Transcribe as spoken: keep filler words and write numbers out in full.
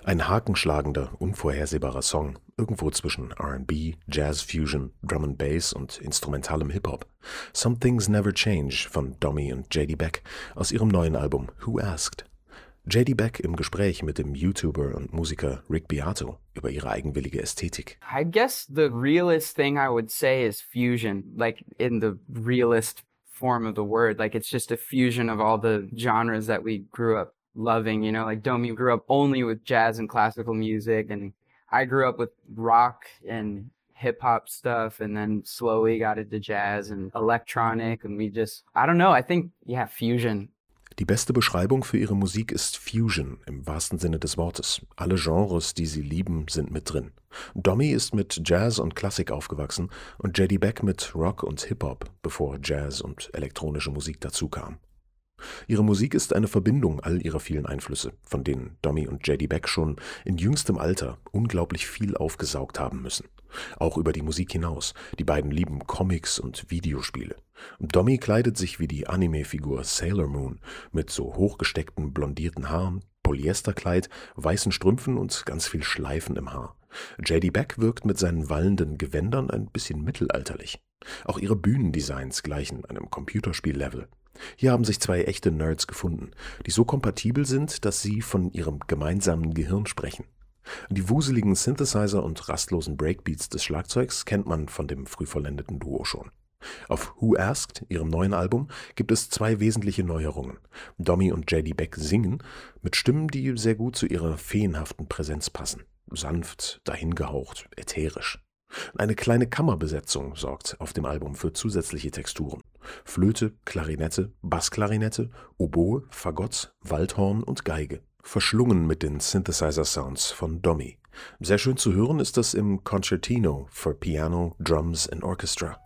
Ein hakenschlagender, unvorhersehbarer Song, irgendwo zwischen R and B, Jazz Fusion, Drum and Bass und instrumentalem Hip-Hop. Some Things Never Change von Domi und J D Beck aus ihrem neuen Album Who Asked. J D Beck im Gespräch mit dem YouTuber und Musiker Rick Beato über ihre eigenwillige Ästhetik. I guess the realest thing I would say is fusion, like in the realest form of the word. Like it's just a fusion of all the genres that we grew up loving, you know, like Domi grew up only with jazz and classical music, and I grew up with rock and hip hop stuff, and then slowly got into jazz and electronic, and we just, I don't know, I think, yeah, fusion. Die beste Beschreibung für ihre Musik ist Fusion im wahrsten Sinne des Wortes. Alle Genres, die sie lieben, sind mit drin. Domi ist mit Jazz und Klassik aufgewachsen und J D Beck mit Rock und Hip-Hop, bevor Jazz und elektronische Musik dazu kam. Ihre Musik ist eine Verbindung all ihrer vielen Einflüsse, von denen Domi und J D Beck schon in jüngstem Alter unglaublich viel aufgesaugt haben müssen. Auch über die Musik hinaus. Die beiden lieben Comics und Videospiele. Domi kleidet sich wie die Anime-Figur Sailor Moon mit so hochgesteckten, blondierten Haaren, Polyesterkleid, weißen Strümpfen und ganz viel Schleifen im Haar. J D Beck wirkt mit seinen wallenden Gewändern ein bisschen mittelalterlich. Auch ihre Bühnendesigns gleichen einem Computerspiel-Level. Hier haben sich zwei echte Nerds gefunden, die so kompatibel sind, dass sie von ihrem gemeinsamen Gehirn sprechen. Die wuseligen Synthesizer und rastlosen Breakbeats des Schlagzeugs kennt man von dem früh vollendeten Duo schon. Auf Who Asked, ihrem neuen Album, gibt es zwei wesentliche Neuerungen. Domi und J D Beck singen mit Stimmen, die sehr gut zu ihrer feenhaften Präsenz passen. Sanft, dahingehaucht, ätherisch. Eine kleine Kammerbesetzung sorgt auf dem Album für zusätzliche Texturen. Flöte, Klarinette, Bassklarinette, Oboe, Fagott, Waldhorn und Geige. Verschlungen mit den Synthesizer-Sounds von Domi. Sehr schön zu hören ist das im Concertino for Piano, Drums and Orchestra.